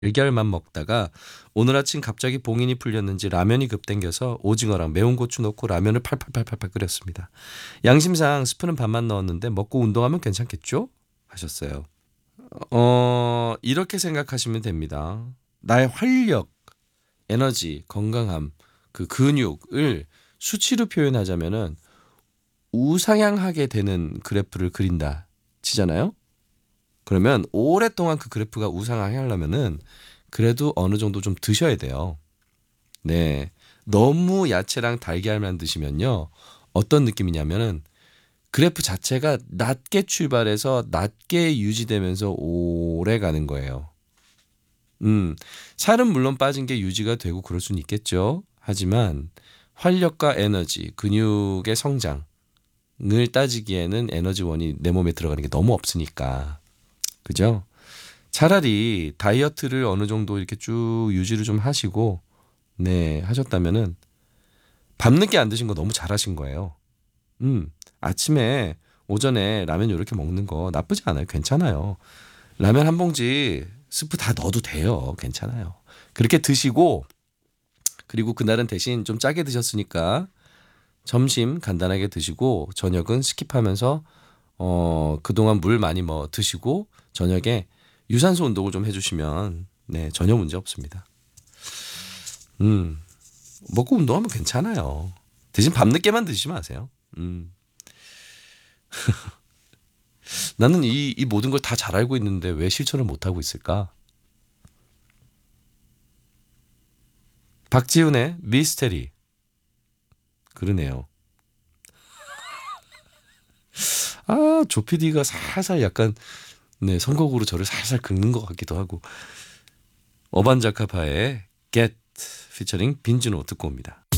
달걀만 먹다가 오늘 아침 갑자기 봉인이 풀렸는지 라면이 급 땡겨서 오징어랑 매운 고추 넣고 라면을 팔팔팔팔 끓였습니다. 양심상 스프는 반만 넣었는데 먹고 운동하면 괜찮겠죠? 하셨어요. 이렇게 생각하시면 됩니다. 나의 활력, 에너지, 건강함, 그 근육을 수치로 표현하자면은 우상향하게 되는 그래프를 그린다 치잖아요. 그러면 오랫동안 그 그래프가 우상향하려면은 그래도 어느 정도 좀 드셔야 돼요. 네. 너무 야채랑 달걀만 드시면요. 어떤 느낌이냐면은 그래프 자체가 낮게 출발해서 낮게 유지되면서 오래 가는 거예요. 살은 물론 빠진 게 유지가 되고 그럴 수는 있겠죠. 하지만 활력과 에너지, 근육의 성장을 따지기에는 에너지원이 내 몸에 들어가는 게 너무 없으니까. 그죠? 차라리 다이어트를 어느 정도 이렇게 쭉 유지를 좀 하시고, 네, 하셨다면은 밤늦게 안 드신 거 너무 잘하신 거예요. 아침에 오전에 라면 이렇게 먹는 거 나쁘지 않아요. 괜찮아요. 라면 한 봉지 스프 다 넣어도 돼요. 괜찮아요. 그렇게 드시고 그리고 그날은 대신 좀 짜게 드셨으니까 점심 간단하게 드시고 저녁은 스킵하면서 그동안 물 많이 뭐 드시고 저녁에 유산소 운동을 좀 해주시면 네 전혀 문제 없습니다. 음 먹고 운동하면 괜찮아요. 대신 밤늦게만 드시지 마세요. 나는 이 모든 걸 다 잘 알고 있는데 왜 실천을 못 하고 있을까? 박지훈의 미스테리. 그러네요. 아, 조피디가 살살 약간 네, 선곡으로 저를 살살 긁는 것 같기도 하고. 어반자카파의 Get 피처링 빈지노 듣고 옵니다.